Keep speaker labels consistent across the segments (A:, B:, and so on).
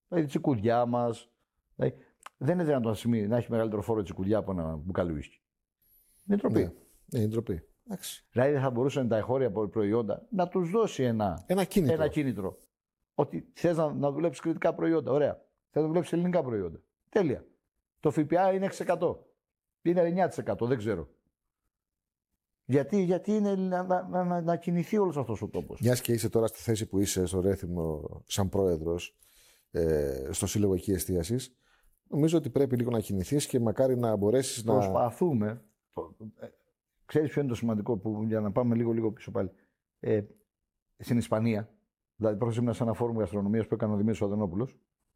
A: Δηλαδή, τσικουδιά μας. Δηλαδή, δεν είναι δυνατόν να έχει μεγαλύτερο φόρο τσικουδιά από ένα μπουκάλι ουίσκι. Είναι ντροπή.
B: Ναι, είναι ντροπή.
A: Δηλαδή, δεν θα μπορούσαν τα εγχώρια προϊόντα να τους δώσει ένα κίνητρο. Ότι θες να δουλέψεις κριτικά προϊόντα. Ωραία. Θες να δουλέψεις ελληνικά προϊόντα. Τέλεια. Το ΦΠΑ είναι 6%. Είναι 9%. Δεν ξέρω. Γιατί είναι να κινηθεί όλος αυτός ο τόπος.
B: Μιας και είσαι τώρα στη θέση που είσαι στο Ρέθυμνο σαν πρόεδρος στο Σύλλογο εκεί εστίασης, νομίζω ότι πρέπει λίγο να κινηθείς και μακάρι να μπορέσεις να.
A: Προσπαθούμε. Ξέρεις ποιο είναι το σημαντικό που, για να πάμε λίγο πίσω πάλι. Στην Ισπανία, δηλαδή πρόσφατα ήμουν σε ένα φόρουμ γαστρονομίας που έκανε ο Δημήτρης Οδενόπουλος.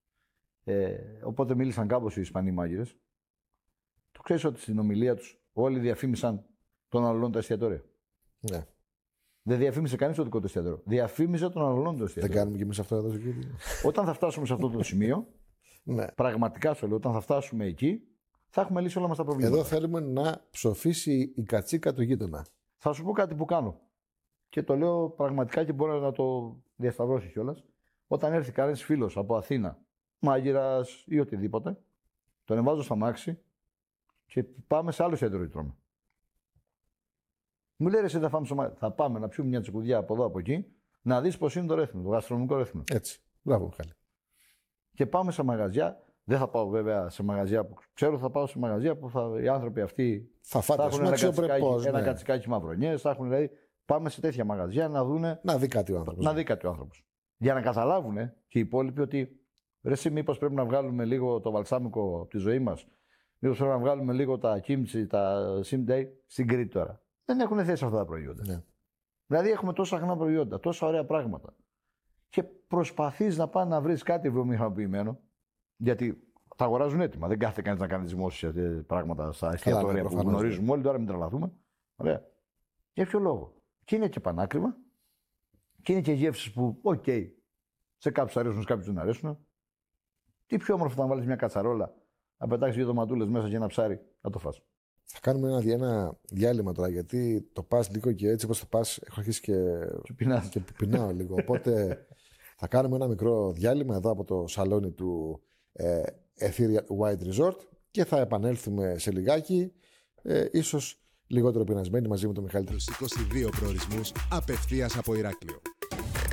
A: Οπότε μίλησαν κάπως οι Ισπανοί μάγειρες. Το ξέρεις ότι στην ομιλία τους όλοι διαφήμισαν τον αλλολών τα εστιατόρια.
B: Ναι.
A: Δεν διαφήμισε κανείς το δικό του εστιατόριο. Διαφήμισε τον αλλολών το εστιατόριο.
B: Δεν κάνουμε κι εμείς αυτό εδώ στο κύριο.
A: Όταν θα φτάσουμε σε αυτό το σημείο,
B: ναι.
A: Πραγματικά σου λέω, όταν θα φτάσουμε εκεί, θα έχουμε λύσει όλα μας τα προβλήματα.
B: Εδώ θέλουμε να ψοφήσει η κατσίκα του γείτονα.
A: Θα σου πω κάτι που κάνω. Και το λέω πραγματικά και μπορεί να το διασταυρώσει κιόλας. Όταν έρθει κανένας φίλος από Αθήνα, μάγειρας ή οτιδήποτε, τον εβάζω στα μάξι και πάμε σε άλλο εστιατόριο τρώμε. Μου λέει εσύ θα πάμε να πιούμε μια τσικουδιά από εδώ από εκεί, να δεις πώς είναι το Ρέθυμνο, το γαστρονομικό Ρέθυμνο.
B: Έτσι. Μπράβο, Μιχάλη. Και
A: πάμε σε μαγαζιά. Δεν θα πάω βέβαια σε μαγαζιά που ξέρω, θα πάω σε μαγαζιά που οι άνθρωποι αυτοί
B: θα έχουν
A: ένα κατσικάκι μαυρονιές. Δηλαδή, πάμε σε τέτοια μαγαζιά να δούνε.
B: Να δει κάτι ο
A: άνθρωπος. Για να καταλάβουν και οι υπόλοιποι ότι εσύ μήπως πρέπει να βγάλουμε λίγο το βαλσάμικο από τη ζωή μας. Μήπως πρέπει να βγάλουμε λίγο τα κίμτσι, τα σιμντέι στην Κρήτη τώρα. Δεν έχουν θέση αυτά τα προϊόντα.
B: Ναι.
A: Δηλαδή έχουμε τόσα αγνά προϊόντα, τόσα ωραία πράγματα. Και προσπαθείς να πας να βρεις κάτι βιομηχανοποιημένο. Γιατί τα αγοράζουν έτοιμα. Δεν κάθεται κανείς να κάνει δημόσια πράγματα στα εστιατόρια που γνωρίζουμε όλοι. Τώρα μην τρελαθούμε. Ωραία. Για ποιο λόγο. Και είναι και πανάκριβα. Και είναι και γεύσεις που, σε κάποιους αρέσουν, σε κάποιους δεν αρέσουν. Τι πιο όμορφο να βάλεις μια κατσαρόλα, να πετάξεις δύο ντοματούλες μέσα και ένα ψάρι, να το φας.
B: Θα κάνουμε ένα διάλειμμα τώρα, γιατί το πας λίγο και έτσι όπως το πας, έχω αρχίσει και πεινάω λίγο. Οπότε θα κάνουμε ένα μικρό διάλειμμα εδώ από το σαλόνι του Ethereal White Resort και θα επανέλθουμε σε λιγάκι, ίσως λιγότερο πεινασμένοι μαζί με τον Μιχάλη.
C: 22 προορισμούς απευθείας από Ηράκλειο.